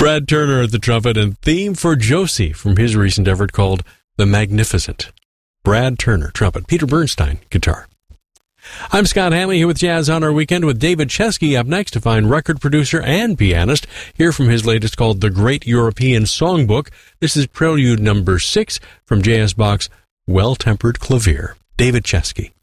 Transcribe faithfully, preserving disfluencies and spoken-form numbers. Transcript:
Brad Turner at the trumpet and theme for Josie from his recent effort called The Magnificent. Brad Turner, trumpet. Peter Bernstein, guitar. I'm Scott Hanley here with Jazz on Our Weekend with David Chesky up next, to find record producer and pianist. Hear from his latest called The Great European Songbook. This is Prelude number six from J S Bach's Well-Tempered Clavier. David Chesky.